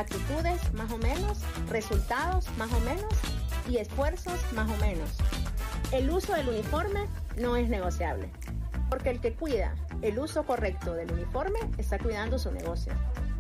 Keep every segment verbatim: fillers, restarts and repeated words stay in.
actitudes más o menos, resultados más o menos y esfuerzos más o menos. El uso del uniforme no es negociable, porque el que cuida el uso correcto del uniforme está cuidando su negocio.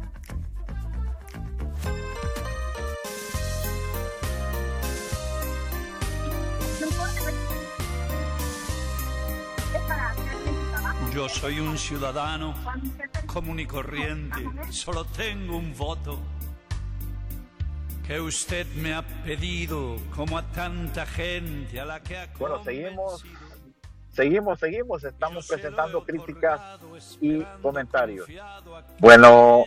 Yo soy un ciudadano común y corriente, solo tengo un voto que usted me ha pedido, como a tanta gente a la que ha Bueno, seguimos, seguimos, seguimos, estamos presentando críticas y comentarios. Bueno,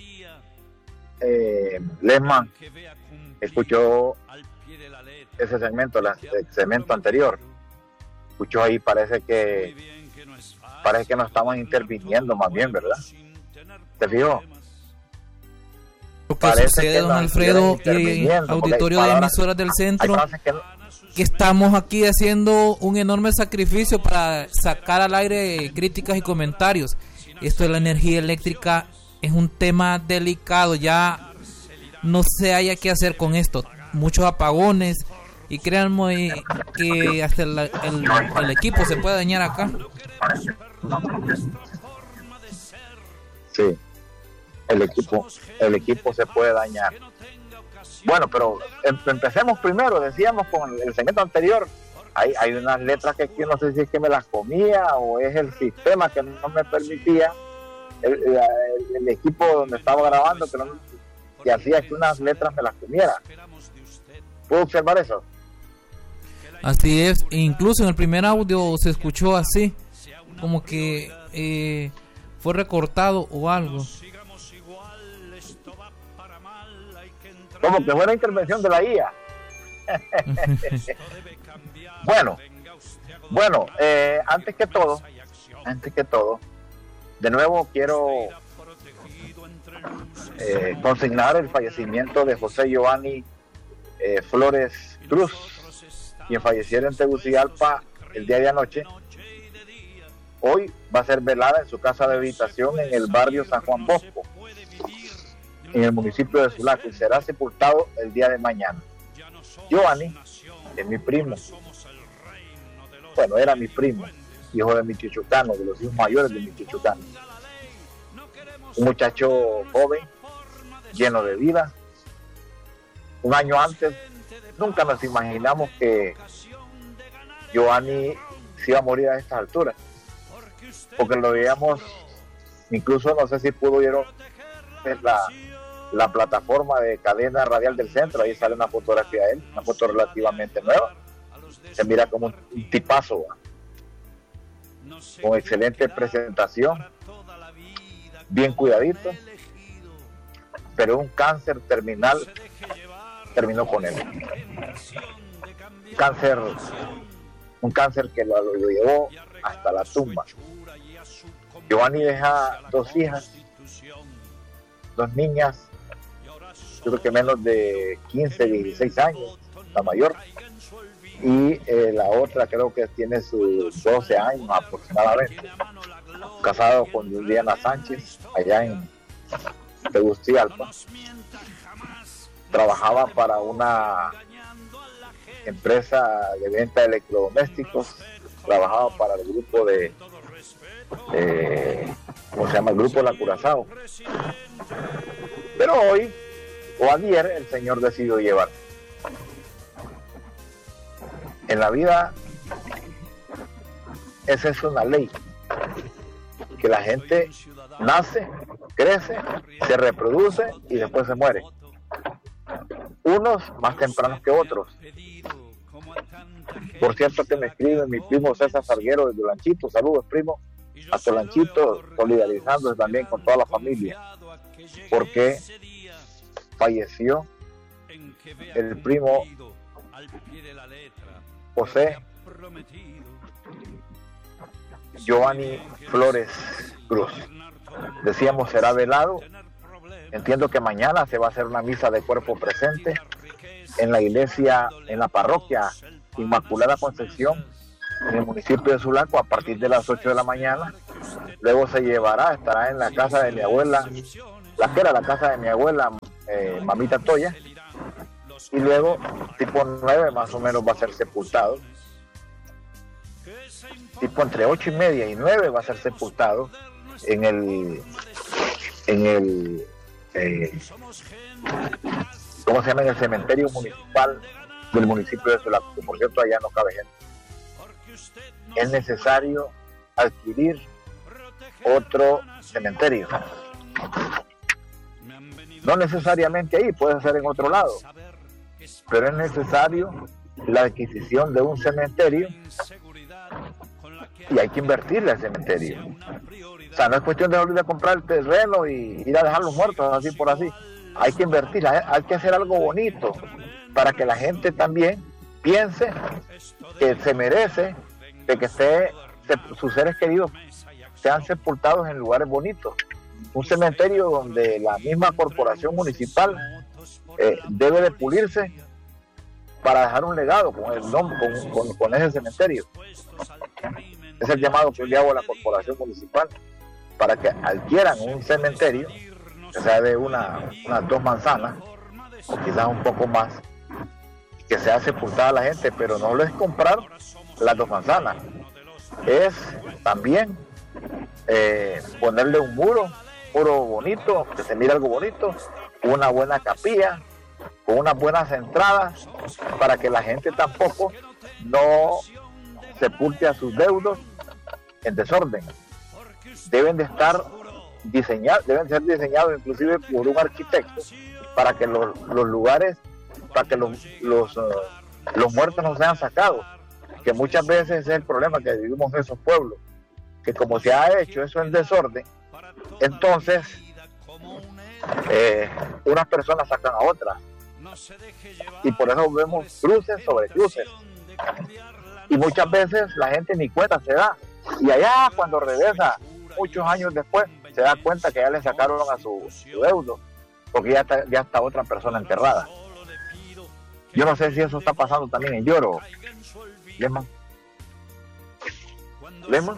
eh, Lesman escuchó ese segmento, la, el segmento anterior. Escuchó ahí, parece que parece que no estamos interviniendo más bien, ¿verdad? ¿Te fijó? Lo que parece sucede, que don Alfredo, y auditorio de emisoras del centro, que, no... que estamos aquí haciendo un enorme sacrificio para sacar al aire críticas y comentarios. Esto de la energía eléctrica es un tema delicado, ya no se haya qué hacer con esto. Muchos apagones, y créanme que hasta el, el, el equipo se puede dañar acá. Sí, el equipo, el equipo se puede dañar. Bueno, pero em, empecemos primero, decíamos con el segmento anterior, hay, hay unas letras que aquí no sé si es que me las comía o es el sistema que no me permitía, el, el, el equipo donde estaba grabando que, no, que hacía que unas letras me las comiera. ¿Puedo observar eso? Así es, incluso en el primer audio se escuchó así, como que eh, fue recortado o algo. Como que fue la intervención de la I A. bueno, bueno, eh, antes que todo, antes que todo, de nuevo quiero eh, consignar el fallecimiento de José Giovanni eh, Flores Cruz, quien falleciera en Tegucigalpa el día de anoche. Hoy va a ser velada en su casa de habitación en el barrio San Juan Bosco, en el municipio de Sulaco, y será sepultado el día de mañana. Giovanni es mi primo, bueno, era mi primo, hijo de mi chichucano, de los hijos mayores de mi chichucano. Un muchacho joven, lleno de vida. Un año antes, nunca nos imaginamos que Giovanni se iba a morir a estas alturas, porque lo veíamos, incluso no sé si pudieron ver la, la plataforma de cadena radial del centro, ahí sale una fotografía de él, una foto relativamente nueva, se mira como un, un tipazo, ¿va? Con excelente presentación, bien cuidadito, pero un cáncer terminal terminó con él. Cáncer, un cáncer que lo, lo llevó hasta la tumba. Giovanni deja dos hijas, dos niñas, creo que menos de quince, dieciséis años, la mayor, y eh, la otra creo que tiene sus doce años aproximadamente, casado con Juliana Sánchez, allá en Tegucigalpa. Trabajaba para una empresa de venta de electrodomésticos, trabajaba para el grupo de, eh, ¿cómo se llama? El grupo La Curazao. Pero hoy, o ayer, el señor decidió llevar. En la vida, esa es una ley, que la gente nace, crece, se reproduce y después se muere. Unos más tempranos que otros. Por cierto que me escribe mi primo César Salguero de Tolanchito. Saludos, primo, a Tolanchito, solidarizándose también con toda la familia, porque falleció el primo José Giovanni Flores Cruz. Decíamos, será velado. Entiendo que mañana se va a hacer una misa de cuerpo presente en la iglesia, en la parroquia Inmaculada Concepción, en el municipio de Sulaco, a partir de las ocho de la mañana. Luego se llevará, estará en la casa de mi abuela, la que era la casa de mi abuela, eh, Mamita Toya, y luego tipo nueve más o menos va a ser sepultado, tipo entre ocho y media y nueve va a ser sepultado en el en el eh, ¿cómo se llama? En el cementerio municipal del municipio de Sulaco, que por cierto allá no cabe gente. Es necesario adquirir otro cementerio, no necesariamente ahí, puede ser en otro lado, pero es necesario la adquisición de un cementerio y hay que invertirle al cementerio. O sea, no es cuestión de volver a comprar el terreno y ir a dejar los muertos así por así. Hay que invertir, hay, hay que hacer algo bonito para que la gente también piense que se merece de que esté, se, sus seres queridos sean sepultados en lugares bonitos. Un cementerio donde la misma corporación municipal eh, debe de pulirse para dejar un legado con el nombre, con, con, con ese cementerio. Es el llamado que le hago a la corporación municipal para que adquieran un cementerio que sea de una, unas dos manzanas o quizás un poco más, que sea sepultada la gente, pero no es comprar las dos manzanas, es también eh, ponerle un muro, muro bonito, que se mire algo bonito, una buena capilla, con unas buenas entradas, para que la gente tampoco no sepulte a sus deudos en desorden. Deben de estar diseñados, deben ser diseñados inclusive por un arquitecto, para que los, los lugares, para que los, los, uh, los muertos no sean sacados, que muchas veces es el problema que vivimos en esos pueblos, que como se ha hecho eso en desorden, entonces eh, unas personas sacan a otras, y por eso vemos cruces sobre cruces, y muchas veces la gente ni cuenta se da, y allá cuando regresa muchos años después se da cuenta que ya le sacaron a su, su deudo, porque ya está, ya está otra persona enterrada. Yo no sé si eso está pasando también en Lloro, Lehman. Lehman.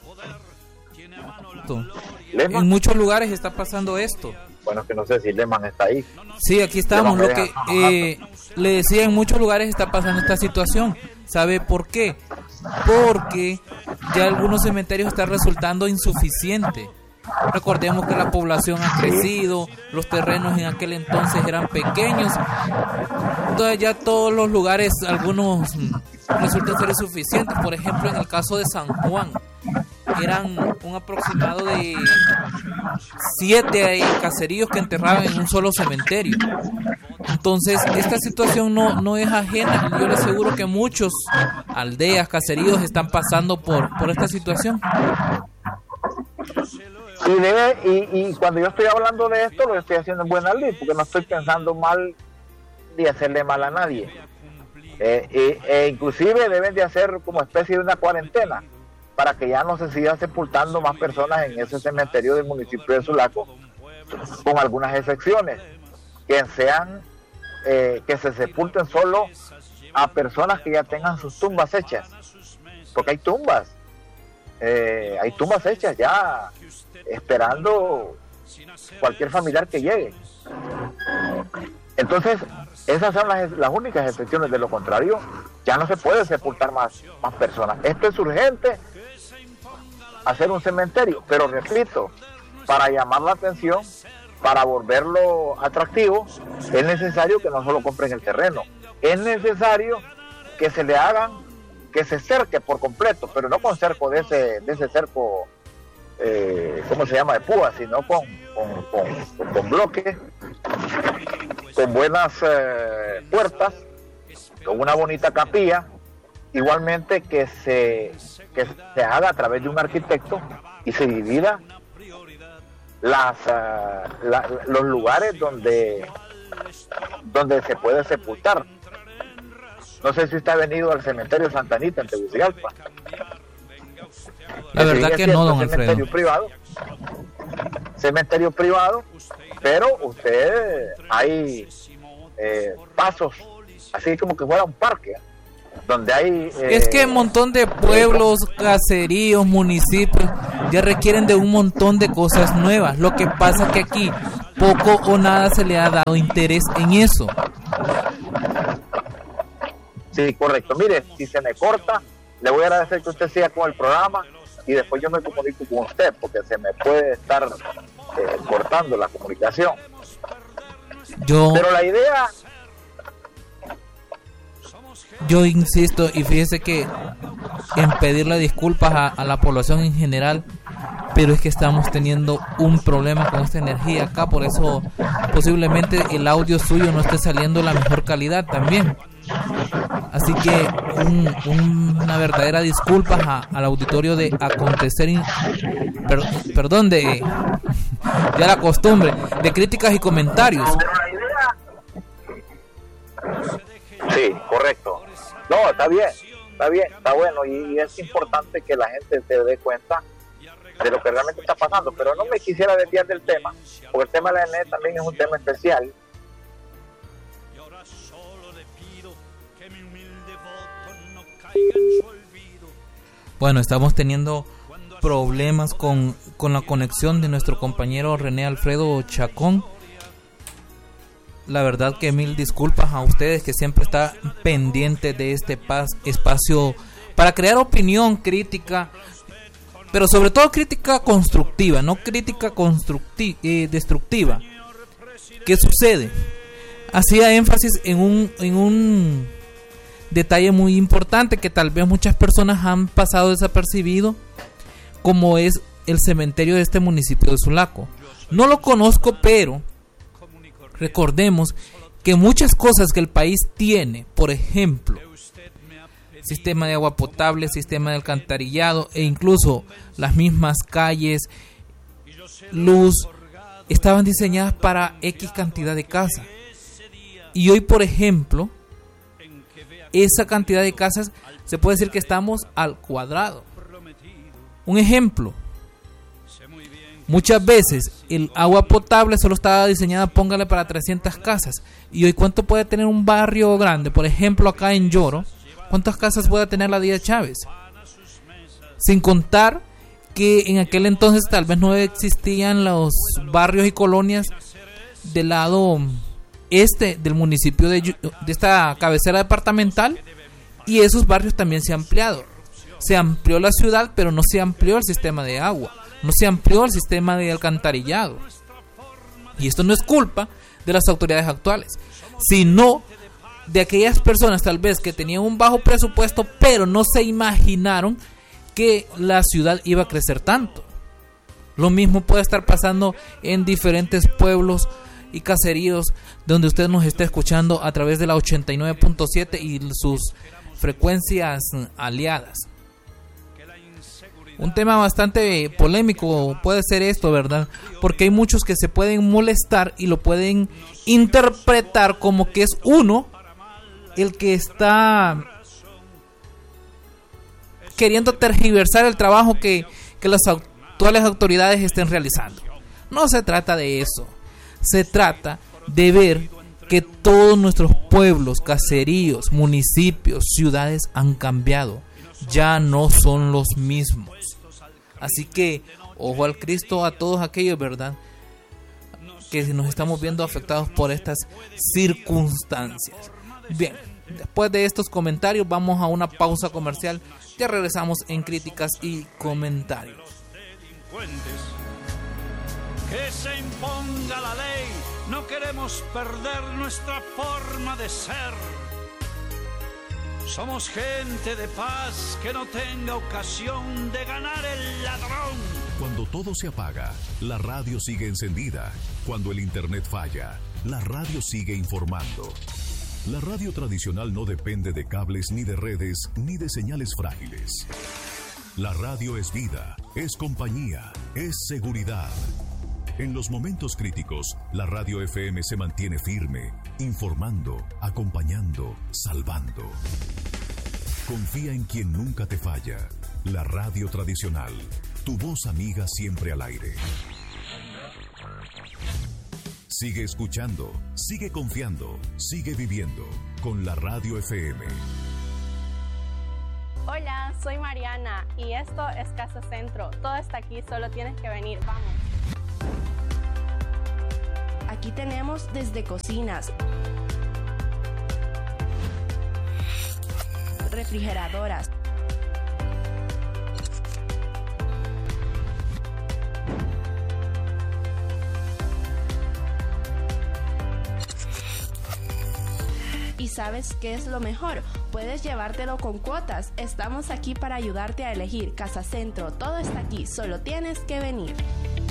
Lehman. En muchos lugares está pasando esto. Bueno, que no sé si Lehman está ahí. Sí, aquí estamos. Lo que eh, le decía, en muchos lugares está pasando esta situación. ¿Sabe por qué? Porque ya algunos cementerios están resultando insuficientes. Recordemos que la población ha crecido, los terrenos en aquel entonces eran pequeños, entonces ya todos los lugares, algunos resultan ser insuficientes. Por ejemplo, en el caso de San Juan, eran un aproximado de siete caseríos que enterraban en un solo cementerio. Entonces, esta situación no, no es ajena. Yo le aseguro que muchos aldeas, caseríos están pasando por, por esta situación. Y, debe, y, y cuando yo estoy hablando de esto, lo estoy haciendo en buena ley, porque no estoy pensando mal de hacerle mal a nadie. Eh, eh, eh, inclusive deben de hacer como especie de una cuarentena, para que ya no se sigan sepultando más personas en ese cementerio del municipio de Sulaco, con algunas excepciones, que sean, eh, que se sepulten solo a personas que ya tengan sus tumbas hechas, porque hay tumbas, eh, hay tumbas hechas ya, esperando cualquier familiar que llegue. Entonces, esas son las, las únicas excepciones. De lo contrario, ya no se puede sepultar más, más personas. Esto es urgente, hacer un cementerio, pero repito, para llamar la atención, para volverlo atractivo, es necesario que no solo compren el terreno, es necesario que se le hagan, que se cerque por completo, pero no con cerco de ese, de ese cerco, eh, ¿cómo se llama?, de púas, sino con, con, con, con bloques, con buenas eh, puertas, con una bonita capilla, igualmente que se, que se haga a través de un arquitecto y se divida las, uh, la, los lugares donde, donde se puede sepultar. No sé si usted ha venido al cementerio Santa Anita en Tegucigalpa. La verdad que no, don Alfredo. Cementerio privado, cementerio privado, pero usted hay eh, pasos, así como que fuera un parque, donde hay... Eh, es que un montón de pueblos, caseríos, municipios ya requieren de un montón de cosas nuevas. Lo que pasa es que aquí poco o nada se le ha dado interés en eso. Sí, correcto. Mire, si se me corta, le voy a agradecer que usted siga con el programa y después yo me comunico con usted porque se me puede estar eh, cortando la comunicación. Yo... Pero la idea... Yo insisto y fíjese que en pedirle disculpas a, a la población en general, pero es que estamos teniendo un problema con esta energía acá, por eso posiblemente el audio suyo no esté saliendo la mejor calidad también. Así que un, un, una verdadera disculpa a, al auditorio de Acontecer, in, per, perdón, de ya la costumbre, de críticas y comentarios. Sí, correcto. No, está bien, está bien, está bueno y, y es importante que la gente se dé cuenta de lo que realmente está pasando, pero no me quisiera desviar del tema, porque el tema de la energía también es un tema especial. Bueno, estamos teniendo problemas con, con la conexión de nuestro compañero René Alfredo Chacón. La verdad que mil disculpas a ustedes que siempre está pendiente de este pas, espacio para crear opinión crítica, pero sobre todo crítica constructiva, no crítica constructi- eh, destructiva. ¿Qué sucede? Hacía énfasis en un, en un detalle muy importante que tal vez muchas personas han pasado desapercibido, como es el cementerio de este municipio de Sulaco. No lo conozco, pero recordemos que muchas cosas que el país tiene, por ejemplo, sistema de agua potable, sistema de alcantarillado e incluso las mismas calles, luz, estaban diseñadas para X cantidad de casas. Y hoy, por ejemplo, esa cantidad de casas se puede decir que estamos al cuadrado. Un ejemplo. Muchas veces el agua potable solo estaba diseñada, póngale, para trescientas casas. Y hoy, ¿cuánto puede tener un barrio grande? Por ejemplo, acá en Lloro, ¿cuántas casas puede tener la Díaz Chávez? Sin contar que en aquel entonces tal vez no existían los barrios y colonias del lado este del municipio de, de esta cabecera departamental, y esos barrios también se han ampliado. Se amplió la ciudad, pero no se amplió el sistema de agua. No se amplió el sistema de alcantarillado. Y esto no es culpa de las autoridades actuales, sino de aquellas personas tal vez que tenían un bajo presupuesto, pero no se imaginaron que la ciudad iba a crecer tanto. Lo mismo puede estar pasando en diferentes pueblos y caseríos donde usted nos está escuchando a través de la ochenta y nueve punto siete y sus frecuencias aliadas. Un tema bastante polémico puede ser esto, ¿verdad? Porque hay muchos que se pueden molestar y lo pueden interpretar como que es uno el que está queriendo tergiversar el trabajo que, que las actuales autoridades estén realizando. No se trata de eso. Se trata de ver que todos nuestros pueblos, caseríos, municipios, ciudades han cambiado. Ya no son los mismos. Así que ojo al Cristo a todos aquellos, ¿verdad?, que nos estamos viendo afectados por estas circunstancias. Bien, después de estos comentarios vamos a una pausa comercial. Ya regresamos en críticas y comentarios. Que se imponga la ley, no queremos perder nuestra forma de ser. Somos gente de paz que no tenga ocasión de ganar el ladrón. Cuando todo se apaga, la radio sigue encendida. Cuando el internet falla, la radio sigue informando. La radio tradicional no depende de cables ni de redes ni de señales frágiles. La radio es vida, es compañía, es seguridad. En los momentos críticos, la radio F M se mantiene firme, informando, acompañando, salvando. Confía en quien nunca te falla. La radio tradicional, tu voz amiga siempre al aire. Sigue escuchando, sigue confiando, sigue viviendo con la radio F M. Hola, soy Mariana y esto es Casa Centro. Todo está aquí, solo tienes que venir. Vamos. Aquí tenemos desde cocinas, refrigeradoras, ¿y sabes qué es lo mejor? Puedes llevártelo con cuotas. Estamos aquí para ayudarte a elegir. Casa Centro, todo está aquí, solo tienes que venir.